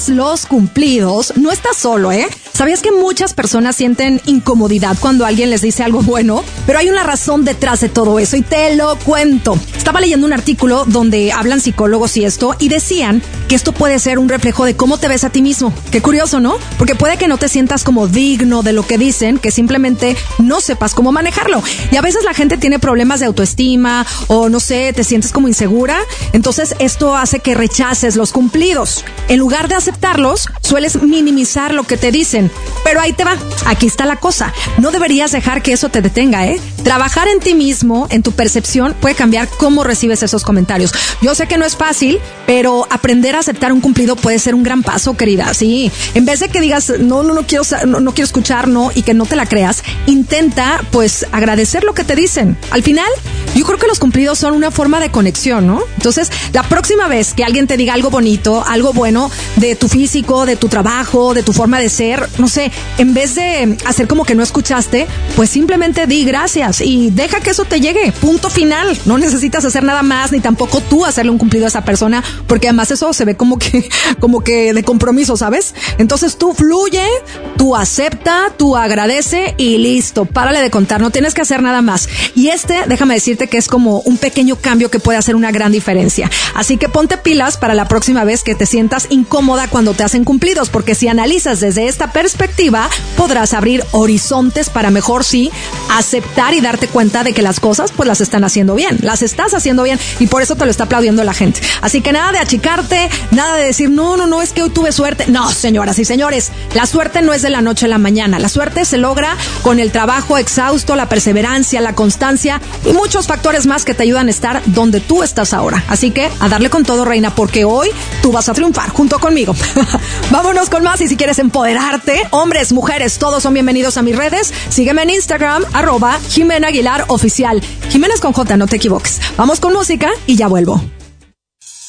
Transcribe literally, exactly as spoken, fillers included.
amas los cumplidos, no estás solo, ¿eh? ¿Sabías que muchas personas sienten incomodidad cuando alguien les dice algo bueno? Pero hay una razón detrás de todo eso y te lo cuento. Estaba leyendo un artículo donde hablan psicólogos y esto, y decían que esto puede ser un reflejo de cómo te ves a ti mismo. Qué curioso, ¿no? Porque puede que no te sientas como digno de lo que dicen, que simplemente no sepas cómo manejarlo. Y a veces la gente tiene problemas de autoestima o no sé, te sientes como insegura. Entonces esto hace que rechaces los cumplidos. En lugar de aceptarlos, sueles minimizar lo que te dicen. Pero ahí te va, aquí está la cosa. No deberías dejar que eso te detenga, ¿eh? Trabajar en ti mismo, en tu percepción, puede cambiar cómo recibes esos comentarios. Yo sé que no es fácil, pero aprender a aceptar un cumplido puede ser un gran paso, querida. Sí, en vez de que digas, no, no, no quiero, no, no quiero escuchar, no, y que no te la creas, intenta, pues, agradecer lo que te dicen. Al final, yo creo que los cumplidos son una forma de conexión, ¿no? Entonces, la próxima vez que alguien te diga algo bonito, algo bueno de tu físico, de tu trabajo, de tu forma de ser, no sé, en vez de hacer como que no escuchaste, pues simplemente di gracias y deja que eso te llegue. Punto final. No necesitas hacer nada más, ni tampoco tú hacerle un cumplido a esa persona, porque además eso se ve como que, como que de compromiso, ¿sabes? Entonces tú fluye, tú acepta, tú agradece y listo. Párale de contar, no tienes que hacer nada más. Y este, déjame decirte que es como un pequeño cambio que puede hacer una gran diferencia. Así que ponte pilas para la próxima vez que te sientas incómoda cuando te hacen cumplidos, porque si analizas desde esta perspectiva, podrás abrir horizontes para mejor sí aceptar y darte cuenta de que las cosas pues las están haciendo bien, las estás haciendo bien y por eso te lo está aplaudiendo la gente. Así que nada de achicarte, nada de decir no, no, no, es que hoy tuve suerte. No, señoras y señores, la suerte no es de la noche a la mañana. La suerte se logra con el trabajo exhausto, la perseverancia, la constancia y muchos factores más que te ayudan a estar donde tú estás ahora. Así que a darle con todo, reina, porque hoy tú vas a triunfar junto conmigo. Vámonos con más y si quieres empoderarte, hombres, mujeres, todos son bienvenidos a mis redes. Sígueme en Instagram, arroba Jimena Aguilar Oficial. Jiménez con J, no te equivoques. Vamos con música y ya vuelvo.